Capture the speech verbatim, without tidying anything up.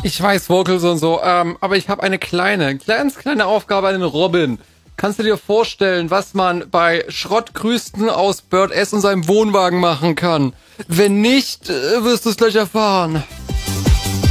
Ich weiß, Vocals und so, ähm, aber ich habe eine kleine, ganz kleine Aufgabe an den Robin. Kannst du dir vorstellen, was man bei Schrottgrüsten aus Bird S und seinem Wohnwagen machen kann? Wenn nicht, äh, wirst du es gleich erfahren.